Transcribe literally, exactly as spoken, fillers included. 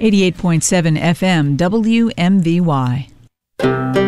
eighty-eight point seven F M W M V Y.